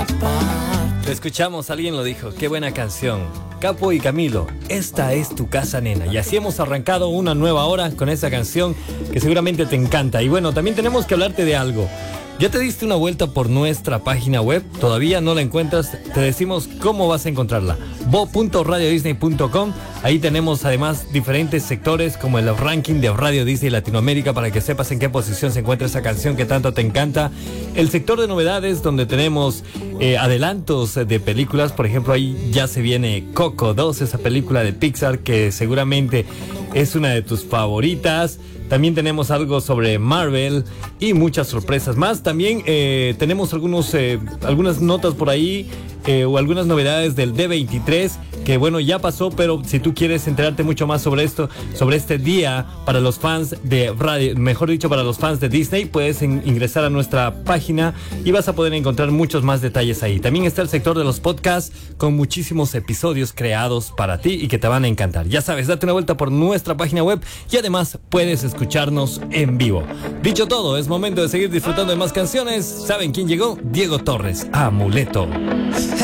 Lo escuchamos, alguien lo dijo, qué buena canción. Capo y Camilo, esta es tu casa, nena. Y así hemos arrancado una nueva hora con esa canción que seguramente te encanta. Y bueno, también tenemos que hablarte de algo. ¿Ya te diste una vuelta por nuestra página web? ¿Todavía no la encuentras? Te decimos cómo vas a encontrarla. bo.radiodisney.com. Ahí tenemos además diferentes sectores como el ranking de Radio Disney Latinoamérica para que sepas en qué posición se encuentra esa canción que tanto te encanta. El sector de novedades donde tenemos adelantos de películas. Por ejemplo, ahí ya se viene Coco 2, esa película de Pixar que seguramente es una de tus favoritas. También tenemos algo sobre Marvel y muchas sorpresas más. También tenemos algunas notas por ahí o algunas novedades del D23 que bueno, ya pasó, pero si tú quieres enterarte mucho más sobre esto, sobre este día para los fans de radio, mejor dicho, para los fans de Disney, puedes ingresar a nuestra página y vas a poder encontrar muchos más detalles ahí. También está el sector de los podcasts con muchísimos episodios creados para ti y que te van a encantar. Ya sabes, date una vuelta por nuestra página web y además puedes escucharnos en vivo. Dicho todo, es momento de seguir disfrutando de más canciones. ¿Saben quién llegó? Diego Torres, Amuleto.